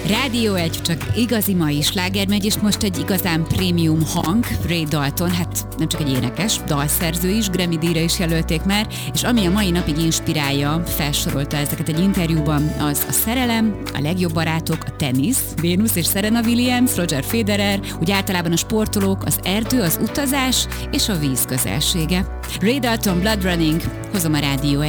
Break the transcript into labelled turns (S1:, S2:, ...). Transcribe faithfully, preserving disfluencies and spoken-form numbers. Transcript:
S1: Rádió egy, csak igazi mai sláger megy, és most egy igazán prémium hang, Ray Dalton, hát nem csak egy énekes, dalszerző is, Grammy-díjra is jelölték már, és ami a mai napig inspirálja, felsorolta ezeket egy interjúban, az a szerelem, a legjobb barátok, a tenisz, Venus és Serena Williams, Roger Federer, úgy általában a sportolók, az erdő, az utazás és a víz közelsége. Ray Dalton, Blood Running, hozom a Rádió